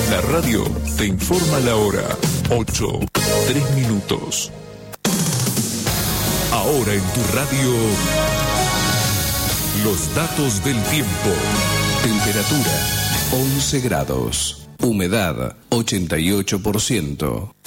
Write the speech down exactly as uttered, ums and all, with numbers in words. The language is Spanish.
La radio te informa la hora. ocho, tres minutos. Ahora en tu radio, los datos del tiempo. Temperatura once grados. Humedad ochenta y ocho por ciento.